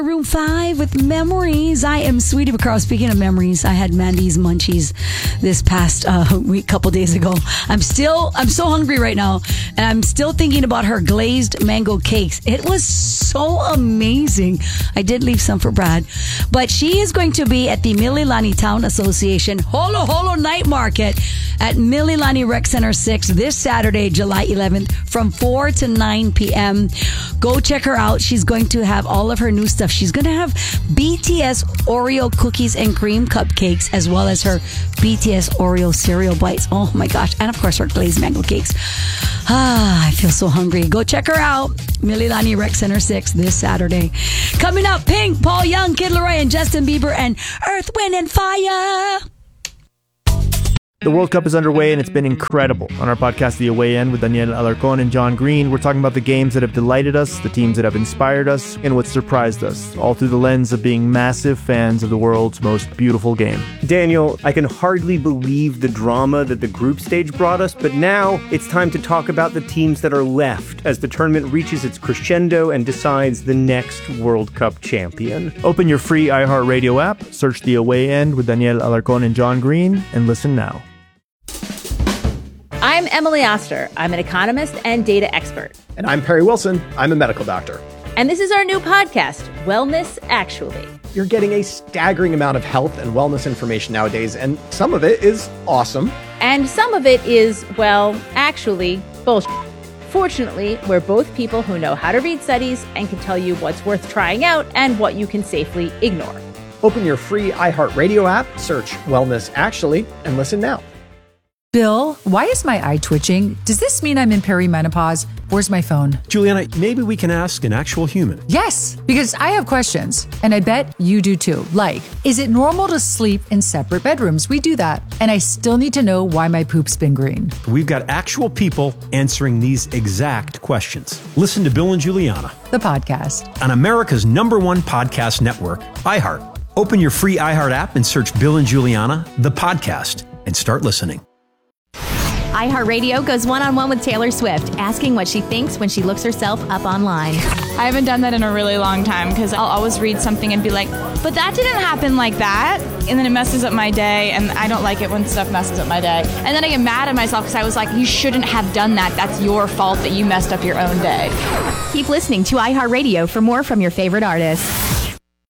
Room 5 with memories. I am Sweetie Vaccaro. Speaking of memories, I had Mandy's Munchies this past couple days ago. I'm so hungry right now, and I'm still thinking about her glazed mango cakes. It was so amazing. I did leave some for Brad, but she is going to be at the Mililani Town Association Holo Holo Night Market at Mililani Rec Center 6 this Saturday, July 11th from 4 to 9 p.m. Go check her out. She's going to have all of her new stuff. She's going to have BTS Oreo cookies and cream cupcakes, as well as her BTS Oreo cereal bites. Oh my gosh. And of course, her glazed mango cakes. I feel so hungry. Go check her out. Mililani Rec Center 6 this Saturday. Coming up, Pink, Paul Young, Kid Laroi, and Justin Bieber, and Earth, Wind, and Fire. The World Cup is underway and it's been incredible. On our podcast, The Away End, with Daniel Alarcón and John Green, we're talking about the games that have delighted us, the teams that have inspired us, and what surprised us, all through the lens of being massive fans of the world's most beautiful game. Daniel, I can hardly believe the drama that the group stage brought us, but now it's time to talk about the teams that are left as the tournament reaches its crescendo and decides the next World Cup champion. Open your free iHeartRadio app, search The Away End with Daniel Alarcón and John Green, and listen now. I'm Emily Oster. I'm an economist and data expert. And I'm Perry Wilson. I'm a medical doctor. And this is our new podcast, Wellness Actually. You're getting a staggering amount of health and wellness information nowadays, and some of it is awesome. And some of it is, well, actually, bullshit. Fortunately, we're both people who know how to read studies and can tell you what's worth trying out and what you can safely ignore. Open your free iHeartRadio app, search Wellness Actually, and listen now. Bill, why is my eye twitching? Does this mean I'm in perimenopause? Where's my phone? Juliana, maybe we can ask an actual human. Yes, because I have questions, and I bet you do too. Like, is it normal to sleep in separate bedrooms? We do that. And I still need to know why my poop's been green. We've got actual people answering these exact questions. Listen to Bill and Juliana, The podcast. on America's #1 podcast network, iHeart. Open your free iHeart app and search Bill and Juliana, the podcast, and start listening. iHeartRadio goes one-on-one with Taylor Swift, asking what she thinks when she looks herself up online. I haven't done that in a really long time because I'll always read something and be like, but that didn't happen like that. And then it messes up my day, and I don't like it when stuff messes up my day. And then I get mad at myself because I was like, you shouldn't have done that. That's your fault that you messed up your own day. Keep listening to iHeartRadio for more from your favorite artists.